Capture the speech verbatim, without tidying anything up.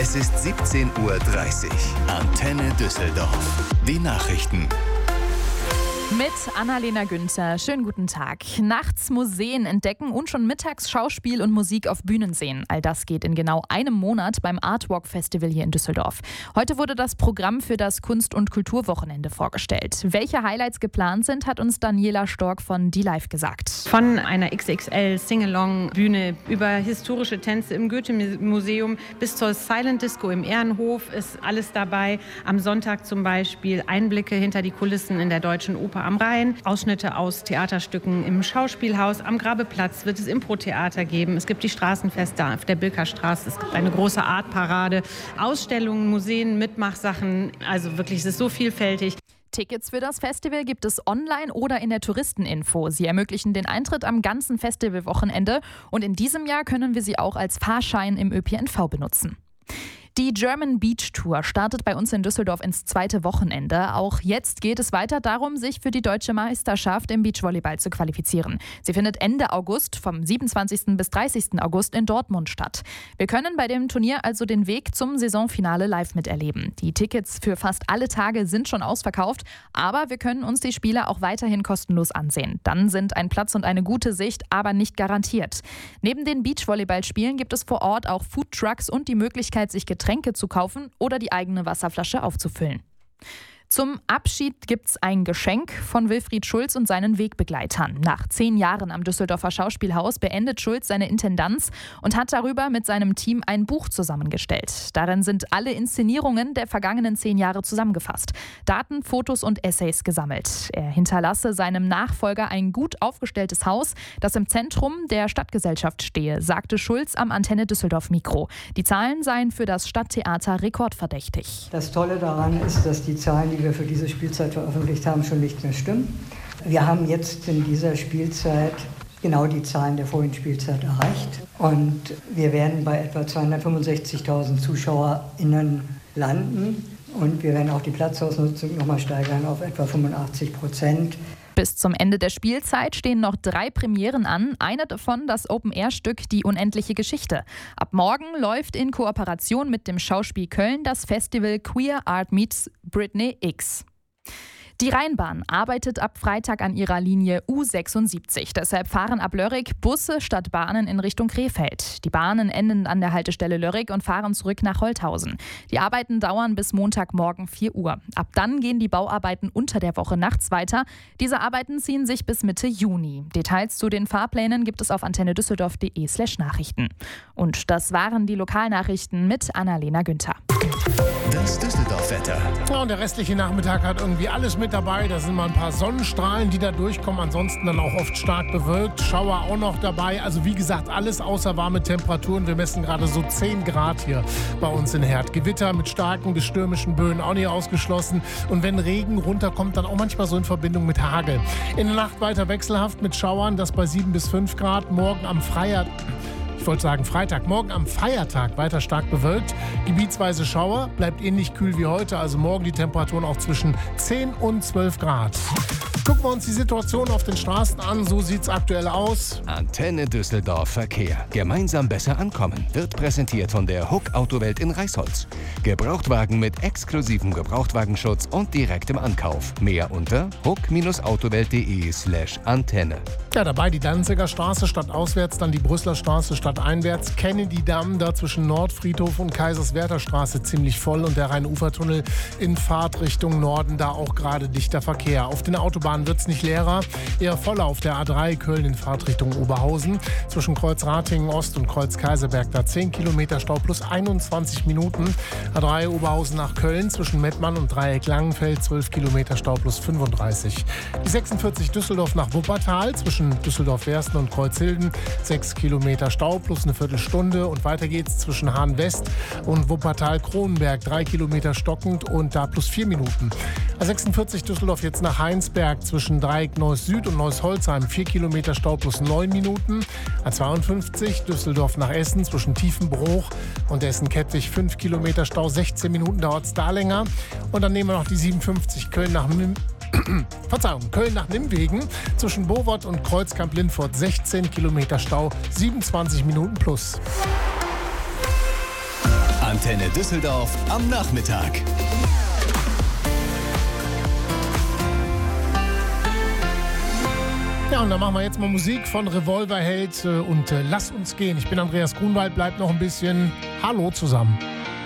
Es ist siebzehn Uhr dreißig. Antenne Düsseldorf. Die Nachrichten. Mit Annalena Günther. Schönen guten Tag. Nachts Museen entdecken und schon mittags Schauspiel und Musik auf Bühnen sehen. All das geht in genau einem Monat beim Artwalk Festival hier in Düsseldorf. Heute wurde das Programm für das Kunst- und Kulturwochenende vorgestellt. Welche Highlights geplant sind, hat uns Daniela Stork von D-Live gesagt. Von einer X X L-Singalong-Bühne über historische Tänze im Goethe-Museum bis zur Silent Disco im Ehrenhof ist alles dabei. Am Sonntag zum Beispiel Einblicke hinter die Kulissen in der Deutschen Oper am Rhein, Ausschnitte aus Theaterstücken im Schauspielhaus. Am Grabeplatz wird es Impro-Theater geben. Es gibt die Straßenfeste auf der Bilkerstraße. Es gibt eine große Artparade, Ausstellungen, Museen, Mitmachsachen. Also wirklich, es ist so vielfältig. Tickets für das Festival gibt es online oder in der Touristeninfo. Sie ermöglichen den Eintritt am ganzen Festivalwochenende und in diesem Jahr können wir sie auch als Fahrschein im Ö P N V benutzen. Die German Beach Tour startet bei uns in Düsseldorf ins zweite Wochenende. Auch jetzt geht es weiter darum, sich für die deutsche Meisterschaft im Beachvolleyball zu qualifizieren. Sie findet Ende August, vom siebenundzwanzigsten bis dreißigsten August in Dortmund statt. Wir können bei dem Turnier also den Weg zum Saisonfinale live miterleben. Die Tickets für fast alle Tage sind schon ausverkauft, aber wir können uns die Spiele auch weiterhin kostenlos ansehen. Dann sind ein Platz und eine gute Sicht aber nicht garantiert. Neben den Beachvolleyballspielen gibt es vor Ort auch Foodtrucks und die Möglichkeit, sich Getränke Getränke zu kaufen oder die eigene Wasserflasche aufzufüllen. Zum Abschied gibt's ein Geschenk von Wilfried Schulz und seinen Wegbegleitern. Nach zehn Jahren am Düsseldorfer Schauspielhaus beendet Schulz seine Intendanz und hat darüber mit seinem Team ein Buch zusammengestellt. Darin sind alle Inszenierungen der vergangenen zehn Jahre zusammengefasst, Daten, Fotos und Essays gesammelt. Er hinterlasse seinem Nachfolger ein gut aufgestelltes Haus, das im Zentrum der Stadtgesellschaft stehe, sagte Schulz am Antenne Düsseldorf Mikro. Die Zahlen seien für das Stadttheater rekordverdächtig. Das Tolle daran ist, dass die Zahlen, die wir für diese Spielzeit veröffentlicht haben, schon nicht mehr stimmen. Wir haben jetzt in dieser Spielzeit genau die Zahlen der vorigen Spielzeit erreicht und wir werden bei etwa zweihundertfünfundsechzigtausend ZuschauerInnen landen und wir werden auch die Platzausnutzung nochmal steigern auf etwa fünfundachtzig Prozent. Bis zum Ende der Spielzeit stehen noch drei Premieren an. Eine davon das Open-Air-Stück Die unendliche Geschichte. Ab morgen läuft in Kooperation mit dem Schauspiel Köln das Festival Queer Art Meets Britney X. Die Rheinbahn arbeitet ab Freitag an ihrer Linie U sechsundsiebzig. Deshalb fahren ab Lörrick Busse statt Bahnen in Richtung Krefeld. Die Bahnen enden an der Haltestelle Lörrick und fahren zurück nach Holthausen. Die Arbeiten dauern bis Montagmorgen vier Uhr. Ab dann gehen die Bauarbeiten unter der Woche nachts weiter. Diese Arbeiten ziehen sich bis Mitte Juni. Details zu den Fahrplänen gibt es auf antennedüsseldorf.de slash Nachrichten. Und das waren die Lokalnachrichten mit Annalena Günther. Das Düsseldorf-Wetter. Ja, und der restliche Nachmittag hat irgendwie alles mit dabei. Da sind mal ein paar Sonnenstrahlen, die da durchkommen. Ansonsten dann auch oft stark bewölkt. Schauer auch noch dabei. Also wie gesagt, alles außer warme Temperaturen. Wir messen gerade so zehn Grad hier bei uns in Herd. Gewitter mit starken bis stürmischen Böen auch nicht ausgeschlossen. Und wenn Regen runterkommt, dann auch manchmal so in Verbindung mit Hagel. In der Nacht weiter wechselhaft mit Schauern. Das bei sieben bis fünf Grad. Morgen am Freitag. Ich wollte sagen Freitag, morgen am Feiertag weiter stark bewölkt. Gebietsweise Schauer, bleibt ähnlich kühl wie heute. Also morgen die Temperaturen auch zwischen zehn und zwölf Grad. Gucken wir uns die Situation auf den Straßen an. So sieht's aktuell aus. Antenne Düsseldorf Verkehr. Gemeinsam besser ankommen. Wird präsentiert von der Huck Autowelt in Reisholz. Gebrauchtwagen mit exklusivem Gebrauchtwagenschutz und direktem Ankauf. Mehr unter huck-autowelt.de slash Antenne. Ja, dabei die Danziger Straße statt auswärts, dann die Brüsseler Straße statt einwärts. Kennedy-Damm da zwischen Nordfriedhof und Kaiserswerther Straße ziemlich voll und der Rhein-Ufer-Tunnel in Fahrt Richtung Norden da auch gerade dichter Verkehr. Auf den Autobahnen wird es nicht leerer, eher voller auf der A drei Köln in Fahrtrichtung Oberhausen. Zwischen Kreuz Ratingen Ost und Kreuz Kaiserberg da zehn Kilometer Stau plus einundzwanzig Minuten. A drei Oberhausen nach Köln zwischen Mettmann und Dreieck Langenfeld zwölf Kilometer Stau plus fünfunddreißig. Die sechsundvierzig Düsseldorf nach Wuppertal zwischen Düsseldorf-Wersten und Kreuzhilden sechs Kilometer Stau plus eine Viertelstunde und weiter geht's zwischen Hahn-West und Wuppertal-Kronenberg drei Kilometer stockend und da plus vier Minuten. A sechsundvierzig Düsseldorf jetzt nach Heinsberg zwischen Dreieck Neuss Süd und Neuss-Holzheim vier Kilometer Stau plus neun Minuten. A zweiundfünfzig Düsseldorf nach Essen zwischen Tiefenbruch und Essen-Kettwig fünf Kilometer Stau, sechzehn Minuten dauert es da länger. Und dann nehmen wir noch die siebenundfünfzig Köln nach Mim Verzeihung, Köln nach Nimwegen zwischen Bowort und Kreuzkamp-Lindfurt sechzehn Kilometer Stau, siebenundzwanzig Minuten plus. Antenne Düsseldorf am Nachmittag. Ja, und dann machen wir jetzt mal Musik von Revolverheld und äh, Lass uns gehen. Ich bin Andreas Grunwald, bleibt noch ein bisschen. Hallo zusammen.